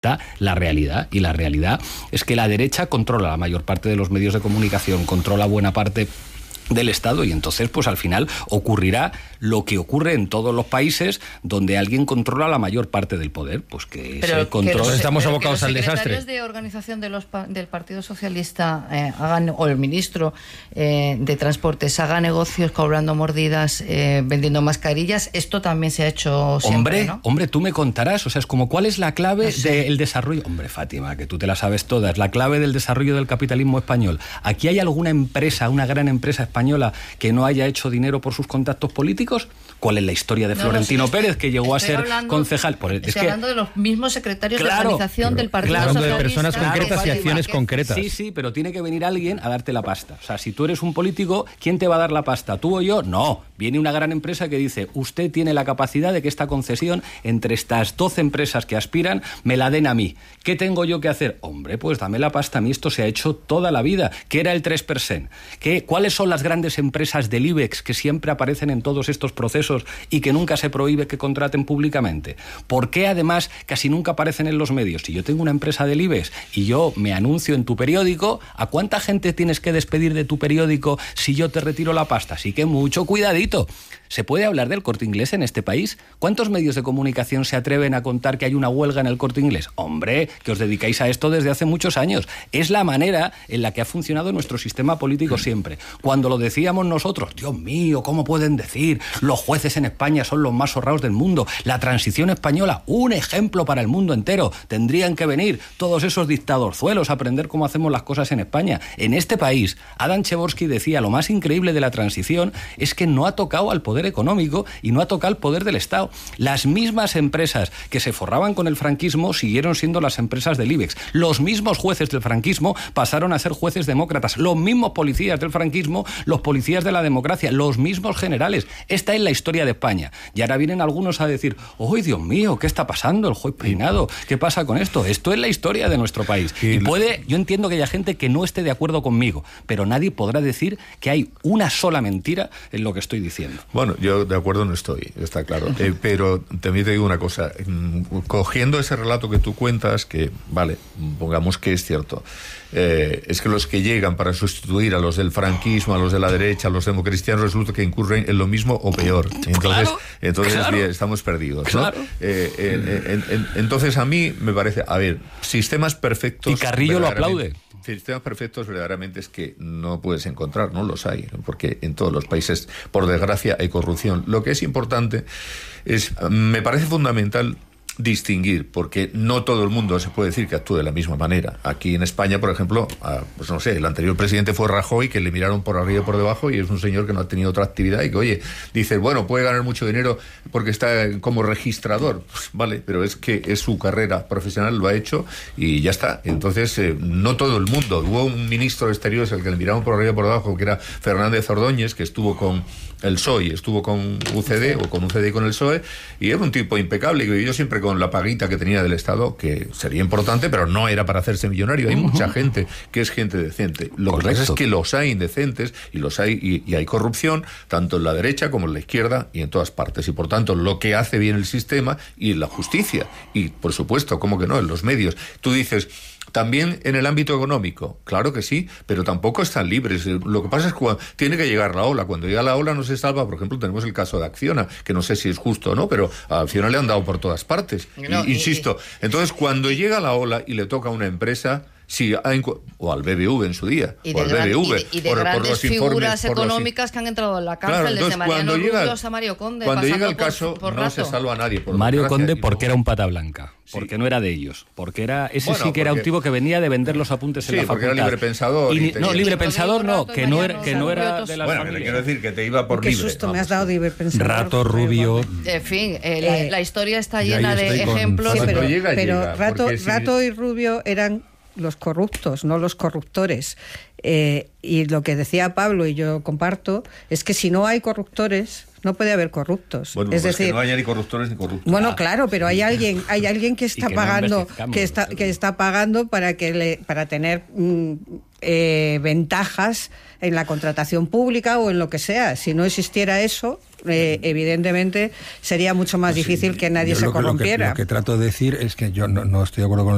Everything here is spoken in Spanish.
la realidad, y la realidad es que la derecha controla la mayor parte de los medios de comunicación, controla buena parte del Estado, y entonces pues al final ocurrirá lo que ocurre en todos los países donde alguien controla la mayor parte del poder, pues que ese control... Estamos abocados al desastre. Los secretarios de organización del Partido Socialista hagan, o el ministro de Transportes haga negocios cobrando mordidas, vendiendo mascarillas, esto también se ha hecho siempre, ¿no? Hombre, tú me contarás, o sea, es como ¿cuál es la clave del desarrollo? Hombre, Fátima, que tú te la sabes todas, la clave del desarrollo del capitalismo español. ¿Aquí hay alguna empresa, una gran empresa española que no haya hecho dinero por sus contactos políticos? ¿Cuál es la historia de Florentino Pérez, que llegó a ser concejal? Estoy hablando de los mismos secretarios de organización del Partido Socialista. Hablando de personas concretas y acciones concretas. Sí, pero tiene que venir alguien a darte la pasta. O sea, si tú eres un político, ¿quién te va a dar la pasta? ¿Tú o yo? No. Viene una gran empresa que dice, usted tiene la capacidad de que esta concesión, entre estas 12 empresas que aspiran, me la den a mí. ¿Qué tengo yo que hacer? Hombre, pues dame la pasta. A mí esto se ha hecho toda la vida. ¿Qué era el 3%? ¿Cuáles son las grandes empresas del IBEX que siempre aparecen en todos estos procesos y que nunca se prohíbe que contraten públicamente? ¿Por qué además casi nunca aparecen en los medios? Si yo tengo una empresa del IBEX y yo me anuncio en tu periódico, ¿a cuánta gente tienes que despedir de tu periódico si yo te retiro la pasta? Así que mucho cuidadito. ¿Se puede hablar del Corte Inglés en este país? ¿Cuántos medios de comunicación se atreven a contar que hay una huelga en el Corte Inglés? Hombre, que os dedicáis a esto desde hace muchos años. Es la manera en la que ha funcionado nuestro sistema político siempre. Cuando lo decíamos nosotros, Dios mío, ¿cómo pueden decir? Los jueces en España son los más honrados del mundo. La transición española, un ejemplo para el mundo entero. Tendrían que venir todos esos dictadorzuelos a aprender cómo hacemos las cosas en España. En este país, Adam Przeworski decía, lo más increíble de la transición es que no ha tocado al poder económico y no ha tocado al poder del Estado. Las mismas empresas que se forraban con el franquismo siguieron siendo las empresas del IBEX. Los mismos jueces del franquismo pasaron a ser jueces demócratas. Los mismos policías del franquismo, los policías de la democracia. Los mismos generales. Esta es la historia de España. Y ahora vienen algunos a decir, ¡ay, Dios mío! ¿Qué está pasando? El juez Peinado. ¿Qué pasa con esto? Esto es la historia de nuestro país. Y yo entiendo que haya gente que no esté de acuerdo conmigo, pero nadie podrá decir que hay una sola mentira en lo que estoy diciendo. Bueno, yo de acuerdo no estoy, está claro. Pero también te digo una cosa, cogiendo ese relato que tú cuentas, que vale, pongamos que es cierto, es que los que llegan para sustituir a los del franquismo, a los de la derecha, a los democristianos, resulta que incurren en lo mismo o peor. Entonces claro. Bien, estamos perdidos, ¿no? Claro. Entonces a mí me parece, a ver, sistemas perfectos... Y Carrillo lo aplaude. Sistemas perfectos verdaderamente es que no puedes encontrar, no los hay, porque en todos los países, por desgracia, hay corrupción. Lo que es importante es, me parece fundamental distinguir, porque no todo el mundo se puede decir que actúe de la misma manera. Aquí en España, por ejemplo, pues no sé, el anterior presidente fue Rajoy, que le miraron por arriba y por debajo, y es un señor que no ha tenido otra actividad y que, oye, dice, bueno, puede ganar mucho dinero porque está como registrador. Pues, vale, pero es que es su carrera profesional, lo ha hecho y ya está. Entonces, no todo el mundo. Hubo un ministro de Exteriores al que le miraron por arriba y por debajo, que era Fernández Ordóñez, que estuvo con el PSOE, estuvo con UCD o con UCD y con el PSOE, y era un tipo impecable, y yo siempre con la paguita que tenía del Estado, que sería importante, pero no era para hacerse millonario. Hay mucha gente que es gente decente. Lo que pasa es que los hay indecentes y los hay y hay corrupción tanto en la derecha como en la izquierda y en todas partes. Y por tanto, lo que hace bien el sistema y la justicia, y por supuesto, ¿cómo que no?, en los medios. Tú dices... También en el ámbito económico, claro que sí, pero tampoco están libres. Lo que pasa es que tiene que llegar la ola. Cuando llega la ola no se salva. Por ejemplo, tenemos el caso de Acciona, que no sé si es justo o no, pero a Acciona le han dado por todas partes. Insisto. Entonces, cuando llega la ola y le toca a una empresa... Sí, o al BBV en su día, y o al BBV. Y de grandes figuras económicas que han entrado en la cárcel, desde Mariano Rubios a Mario Conde. Cuando llega el caso, no se salva a nadie. Mario Conde porque era un pata blanca, porque no era de ellos, porque era que era un tipo que venía de vender los apuntes en la facultad. Porque era librepensador. No, librepensador no, que no era de las familias. Bueno, le quiero decir que te iba por libre. Qué susto me has dado, librepensador. Rato, Rubio... En fin, la historia está llena de ejemplos. Pero Rato y Rubio eran... los corruptos, no los corruptores. Y lo que decía Pablo, y yo comparto, es que si no hay corruptores, no puede haber corruptos. Bueno, es decir, que no haya ni corruptores ni corruptos. Bueno, claro, pero hay alguien que está pagando, que está pagando para tener ventajas en la contratación pública o en lo que sea. Si no existiera eso, evidentemente sería mucho más difícil que nadie se corrompiera. Lo que trato de decir es que yo no estoy de acuerdo con